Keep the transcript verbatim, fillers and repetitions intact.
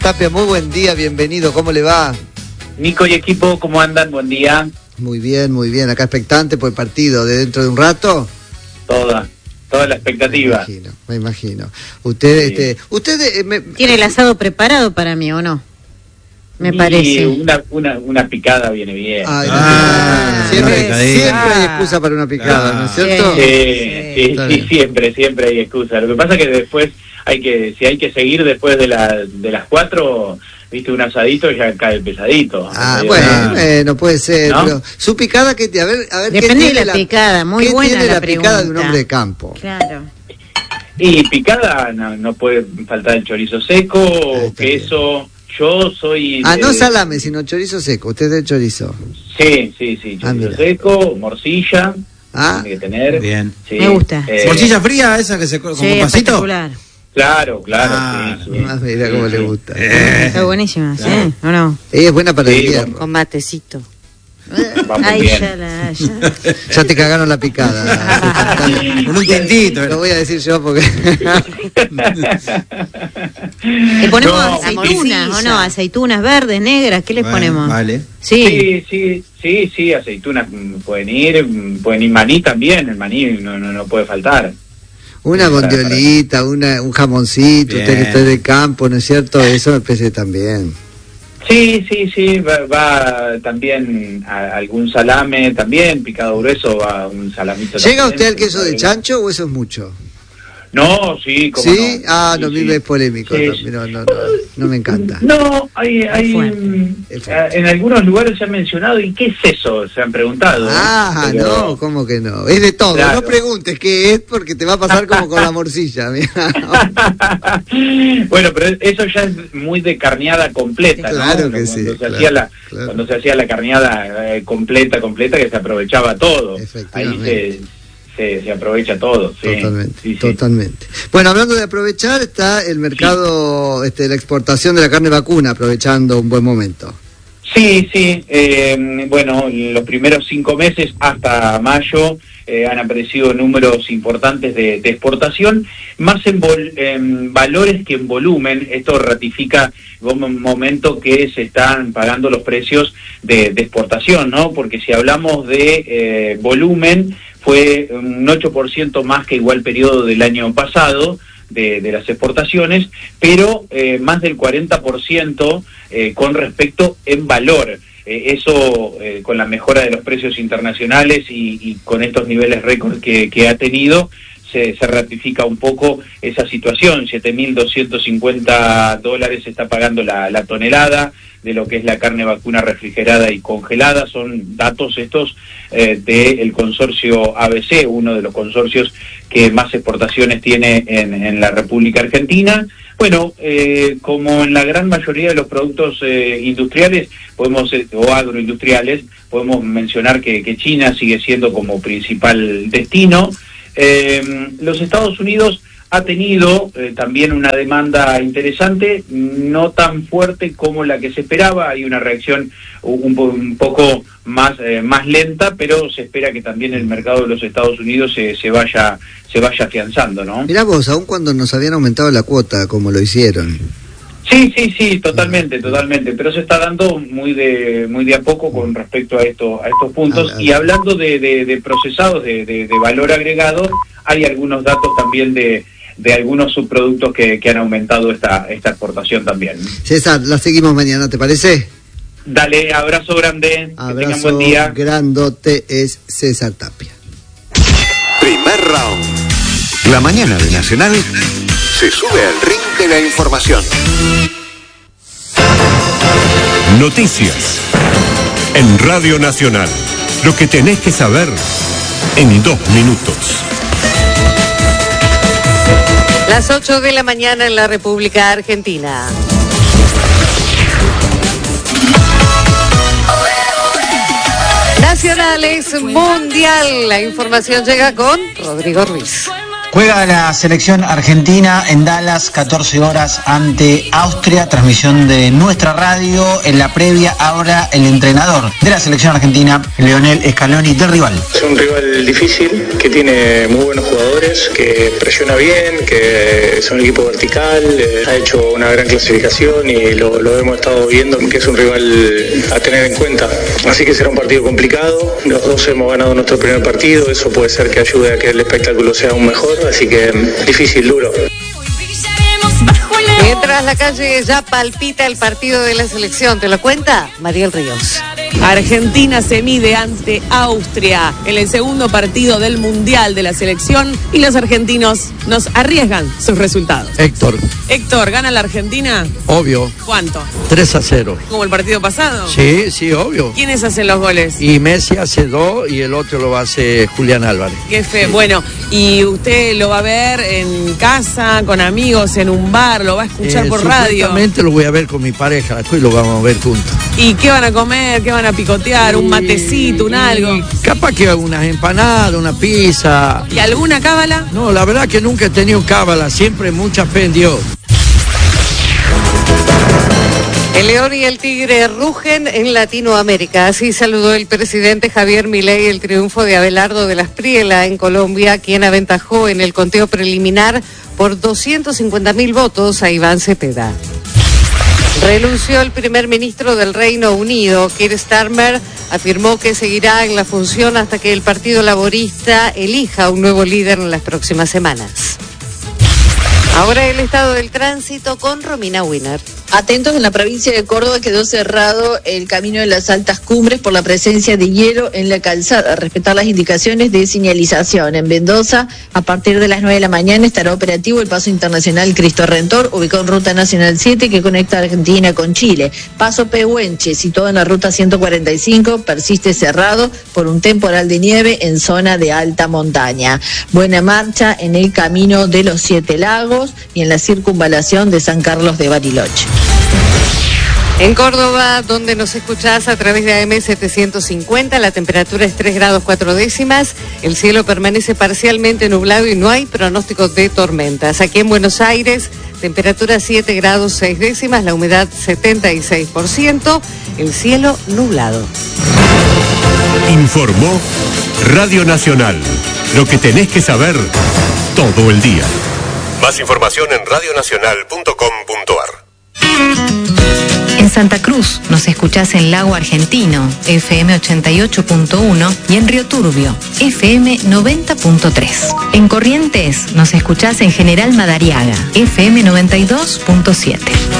Tapia, muy buen día, bienvenido, ¿cómo le va? Nico y equipo, ¿cómo andan? Buen día. Muy bien, muy bien, acá expectante por el partido de dentro de un rato. Toda, toda la expectativa. Me imagino, me imagino. Usted, sí. este, usted eh, me... ¿Tiene el asado preparado para mí o no? Me y parece. Una, una, una picada viene bien. Ay, ah, siempre, no, siempre ah, hay excusa para una picada, ah, ¿no es cierto? Sí, sí, sí, sí, siempre, siempre hay excusa. Lo que pasa es que después hay que, si hay que seguir después de, la, de las cuatro, viste, un asadito ya cae pesadito. Ah, bueno, eh, no puede ser. ¿No? Pero su picada, que a ver, a ver. Depende ¿qué de la, la picada, muy ¿qué buena tiene la, la pregunta. Picada de un hombre de campo? Claro. Y picada, no, no puede faltar el chorizo seco, ah, queso. Bien. Yo soy... Ah, de... no salame, sino chorizo seco. Usted es de chorizo. Sí, sí, sí. Chorizo ah, seco, morcilla. Ah, tiene que tener. Bien. Sí. Me gusta. Eh, ¿Morcilla fría esa que se come sí, como un pasito? Claro, claro. Ah, sí, sí. Ah, mira cómo sí. le gusta. Eh. Está buenísima, ¿sí? Claro. ¿O no? Ella es buena para sí, el hierro. Con matecito. Vamos Ay, bien. Ya, la, ya. ya te cagaron la picada. Con un tintito. Lo voy a decir yo porque... ¿Le ponemos no, aceitunas o no? Aceitunas verdes, negras, ¿qué les bueno, ponemos? Vale. Sí. sí, sí, sí, sí, aceitunas pueden ir, pueden ir maní también, el maní no, no, no puede faltar. Una bondiolita, una, un jamoncito, bien. Usted que está de campo, ¿no es cierto? Eso me parece también. Sí, sí, sí, va, va también a, algún salame, también, picado grueso, va un salamito. ¿Llega también, usted al queso de chancho o eso es mucho? No, sí, como ¿Sí? no. Ah, no, sí, a mí sí. me es polémico, sí, no, no, no, no me encanta. No, hay, hay es en algunos lugares se han mencionado, ¿y qué es eso? Se han preguntado. Ah, pero... no, ¿cómo que no? Es de todo, claro. No preguntes qué es porque te va a pasar como con la morcilla. Bueno, pero eso ya es muy de carneada completa, claro ¿no? que cuando sí. Se claro, hacía la, claro. Cuando se hacía la carneada eh, completa, completa, que se aprovechaba todo. Ahí se... Se, se aprovecha todo, sí. Totalmente, sí, sí. totalmente. Bueno, hablando de aprovechar, está el mercado, sí. este, la exportación de la carne vacuna, aprovechando un buen momento. Sí, sí, eh, bueno, los primeros cinco meses hasta mayo eh, han aparecido números importantes de, de exportación, más en, vol, en valores que en volumen. Esto ratifica un momento que se están pagando los precios de, de exportación, ¿no? Porque si hablamos de eh, volumen, fue un ocho por ciento más que igual periodo del año pasado de, de las exportaciones, pero eh, más del cuarenta por ciento eh, con respecto en valor. Eh, eso eh, con la mejora de los precios internacionales y, y con estos niveles récord que, que ha tenido, se, se ratifica un poco esa situación. siete mil doscientos cincuenta dólares está pagando la, la tonelada de lo que es la carne vacuna refrigerada y congelada. Son datos estos eh, del consorcio A B C, uno de los consorcios que más exportaciones tiene en, en la República Argentina. Bueno, eh, como en la gran mayoría de los productos eh, industriales podemos eh, o agroindustriales, podemos mencionar que, que China sigue siendo como principal destino. Eh, los Estados Unidos ha tenido eh, también una demanda interesante, no tan fuerte como la que se esperaba. Hay una reacción un, un poco más eh, más lenta, pero se espera que también el mercado de los Estados Unidos se, se vaya se vaya afianzando, ¿no? Mirá vos, aun cuando nos habían aumentado la cuota, como lo hicieron. Sí, sí, sí, totalmente, totalmente, pero se está dando muy de muy de a poco con respecto a esto a estos puntos. Y hablando de, de, de procesados de, de, de valor agregado, hay algunos datos también de de algunos subproductos que, que han aumentado esta esta exportación también. César, la seguimos mañana, ¿te parece? Dale, abrazo grande, abrazo que tengan buen día. Grandote es César Tapia. Primer round. La mañana de Nacional se sube al ring de la información. Noticias en Radio Nacional. Lo que tenés que saber en dos minutos. Las ocho de la mañana en la República Argentina. Nacionales Mundial. La información llega con Rodrigo Ruiz. Juega la selección argentina en Dallas, catorce horas ante Austria, transmisión de nuestra radio. En la previa, ahora el entrenador de la selección argentina, Lionel Scaloni, del rival. Es un rival difícil, que tiene muy buenos jugadores, que presiona bien, que es un equipo vertical, eh, ha hecho una gran clasificación y lo, lo hemos estado viendo, que es un rival a tener en cuenta. Así que será un partido complicado. Los dos hemos ganado nuestro primer partido, eso puede ser que ayude a que el espectáculo sea aún mejor, así que difícil, duro. Mientras la calle ya palpita el partido de la selección, ¿te lo cuenta Mariel Ríos? Argentina se mide ante Austria en el segundo partido del Mundial de la selección y los argentinos nos arriesgan sus resultados. Héctor. Héctor, ¿gana la Argentina? Obvio. ¿Cuánto? tres a cero. ¿Como el partido pasado? Sí, sí, obvio. ¿Quiénes hacen los goles? Y Messi hace dos y el otro lo hace Julián Álvarez. Qué fe. Bueno, ¿y usted lo va a ver en casa, con amigos, en un bar, lo va a escuchar Eh, por radio? Supuestamente lo voy a ver con mi pareja, después lo vamos a ver juntos. ¿Y qué van a comer? ¿Qué van a picotear? ¿Un matecito, un algo? Capaz que unas empanadas, una pizza. ¿Y alguna cábala? No, la verdad que nunca he tenido cábala, siempre mucha fe en Dios. El león y el tigre rugen en Latinoamérica. Así saludó el presidente Javier Milei el triunfo de Abelardo de la Espriella en Colombia, quien aventajó en el conteo preliminar por doscientos cincuenta mil votos a Iván Cepeda. Renunció el primer ministro del Reino Unido. Keir Starmer afirmó que seguirá en la función hasta que el Partido Laborista elija un nuevo líder en las próximas semanas. Ahora el estado del tránsito con Romina Wiener. Atentos, en la provincia de Córdoba quedó cerrado el camino de las altas cumbres por la presencia de hielo en la calzada. Respetar las indicaciones de señalización. En Mendoza, a partir de las nueve de la mañana estará operativo el paso internacional Cristo Redentor, ubicado en Ruta Nacional siete que conecta a Argentina con Chile. Paso Pehuenche, situado en la Ruta ciento cuarenta y cinco, persiste cerrado por un temporal de nieve en zona de alta montaña. Buena marcha en el camino de los Siete Lagos y en la circunvalación de San Carlos de Bariloche. En Córdoba, donde nos escuchás a través de A M setecientos cincuenta, la temperatura es tres grados cuatro décimas, el cielo permanece parcialmente nublado y no hay pronóstico de tormentas. Aquí en Buenos Aires, temperatura siete grados seis décimas, la humedad setenta y seis por ciento, el cielo nublado. Informó Radio Nacional. Lo que tenés que saber todo el día. Más información en radio nacional punto com punto ar. En Santa Cruz nos escuchás en Lago Argentino, F M ochenta y ocho punto uno, y en Río Turbio, F M noventa punto tres. En Corrientes nos escuchás en General Madariaga, F M noventa y dos punto siete.